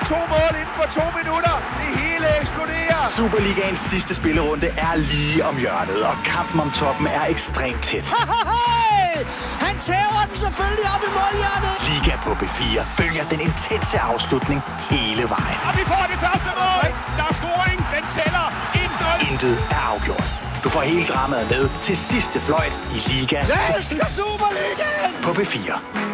2 mål inden for 2 minutter. Det hele eksploderer. Superligaens sidste spillerunde er lige om hjørnet, og kampen om toppen er ekstremt tæt. Han tæver den selvfølgelig op i målhjernet. Liga på B4 følger den intense afslutning hele vejen. Og vi får det første mål. Der er scoring. Den tæller 1-0. Intet er afgjort. Du får hele dramaet med til sidste fløjt i Liga. Jeg elsker Superligaen! På B4.